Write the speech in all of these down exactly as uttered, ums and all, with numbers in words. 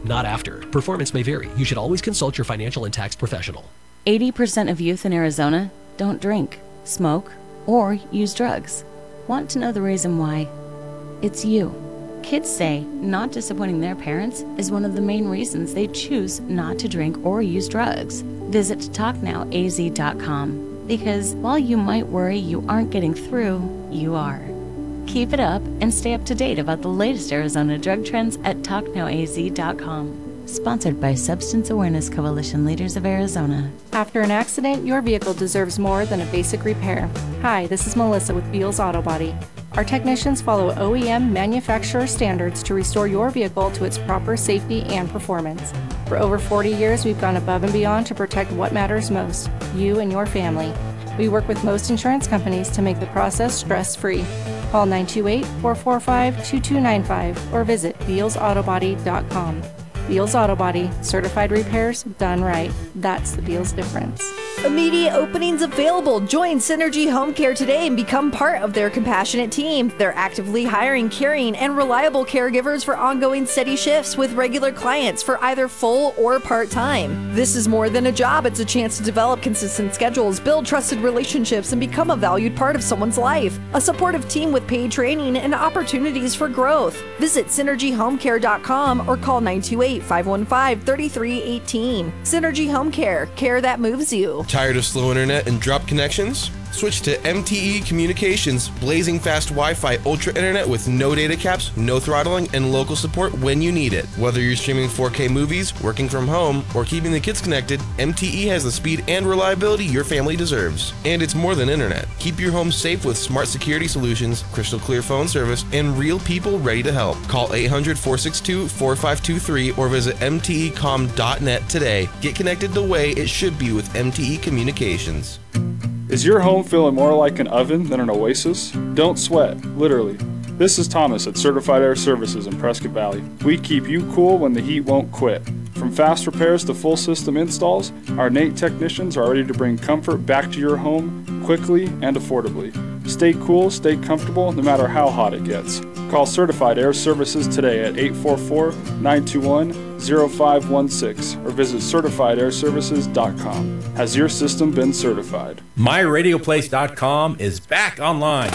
not after. Performance may vary. You should always consult your financial and tax professional. eighty percent of youth in Arizona don't drink, smoke, or use drugs. Want to know the reason why? It's you. Kids say not disappointing their parents is one of the main reasons they choose not to drink or use drugs. Visit talk now A Z dot com because while you might worry you aren't getting through, you are. Keep it up and stay up to date about the latest Arizona drug trends at talk now A Z dot com. Sponsored by Substance Awareness Coalition Leaders of Arizona. After an accident, your vehicle deserves more than a basic repair. Hi, this is Melissa with Beals Auto Body. Our technicians follow O E M manufacturer standards to restore your vehicle to its proper safety and performance. For over forty years, we've gone above and beyond to protect what matters most, you and your family. We work with most insurance companies to make the process stress-free. Call nine two eight, four four five, two two nine five or visit beals auto body dot com. Beals Auto Body, certified repairs done right. That's the Beals difference. Immediate openings available. Join Synergy Home Care today and become part of their compassionate team. They're actively hiring, caring, and reliable caregivers for ongoing steady shifts with regular clients for either full or part-time. This is more than a job. It's a chance to develop consistent schedules, build trusted relationships, and become a valued part of someone's life. A supportive team with paid training and opportunities for growth. Visit synergy home care dot com or call nine two eight, five one five, three three one eight. Synergy Home Care. Care that moves you. Tired of slow internet and drop connections? Switch to M T E Communications blazing fast Wi-Fi ultra internet with no data caps, no throttling, and local support when you need it. Whether you're streaming four K movies, working from home, or keeping the kids connected, M T E has the speed and reliability your family deserves. And it's more than internet. Keep your home safe with smart security solutions, crystal clear phone service, and real people ready to help. Call eight hundred, four six two, four five two three or visit M T E com dot net today. Get connected the way it should be with M T E Communications. Is your home feeling more like an oven than an oasis? Don't sweat, literally. This is Thomas at Certified Air Services in Prescott Valley. We keep you cool when the heat won't quit. From fast repairs to full system installs, our N A T technicians are ready to bring comfort back to your home quickly and affordably. Stay cool, stay comfortable, no matter how hot it gets. Call Certified Air Services today at eight four four, nine two one, zero five one six or visit certified air services dot com. Has your system been certified? my radio place dot com is back online.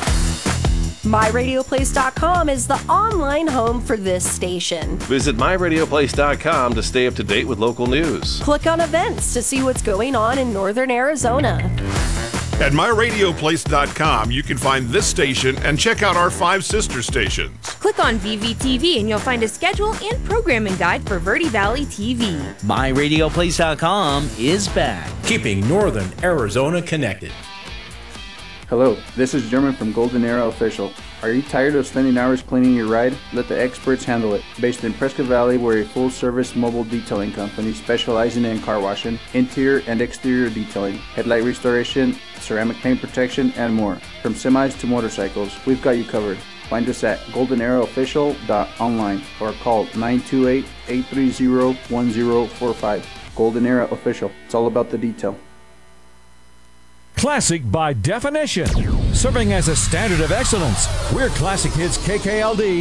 my radio place dot com is the online home for this station. Visit my radio place dot com to stay up to date with local news. Click on events to see what's going on in northern Arizona. At my radio place dot com, you can find this station and check out our five sister stations. Click on V V T V and you'll find a schedule and programming guide for Verde Valley T V. my radio place dot com is back, keeping northern Arizona connected. Hello, this is German from Golden Arrow Official. Are you tired of spending hours cleaning your ride? Let the experts handle it. Based in Prescott Valley, we're a full-service mobile detailing company specializing in car washing, interior and exterior detailing, headlight restoration, ceramic paint protection, and more. From semis to motorcycles, we've got you covered. Find us at golden arrow official dot online or call nine two eight, eight three zero, one zero four five. Golden Arrow Official. It's all about the detail. Classic by definition. Serving as a standard of excellence. We're Classic Hits K K L D